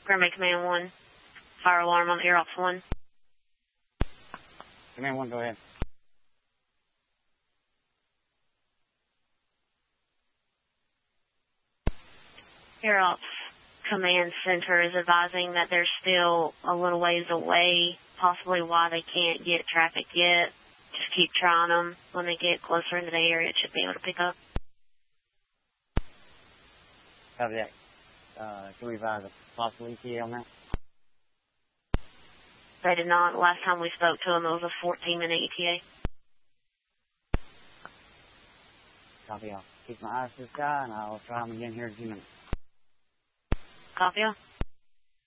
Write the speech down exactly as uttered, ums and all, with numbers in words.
Grimby Command one. Fire alarm on Air Ops one. Command one, go ahead. Air Ops Command Center is advising that they're still a little ways away, possibly why they can't get traffic yet. Just keep trying them. When they get closer into the area, it should be able to pick up. Copy that. Uh, can we advise a possible E T A on that? They did not. Last time we spoke to them, it was a fourteen minute E T A. Copy. I'll keep my eyes to the sky, and I'll try them again here in a few minutes. Copy.